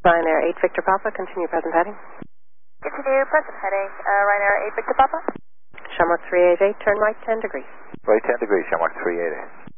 Ryanair 8 Victor Papa, continue present heading. Continue present heading, Ryanair 8 Victor Papa. Shamrock 388, turn right 10 degrees. Right 10 degrees, Shamrock 388.